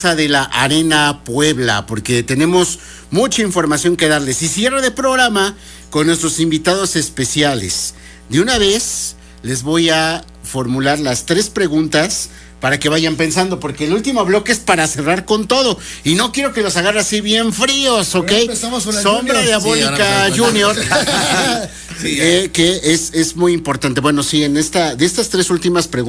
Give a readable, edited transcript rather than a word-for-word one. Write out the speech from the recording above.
de la Arena Puebla, porque tenemos mucha información que darles. Y cierre de programa con nuestros invitados especiales. De una vez les voy a formular las 3 preguntas para que vayan pensando, porque el último bloque es para cerrar con todo. Y no quiero que los agarre así bien fríos, ¿ok? Sombra Diabólica Junior. Sí, que es muy importante. Bueno, sí, de estas 3 últimas preguntas.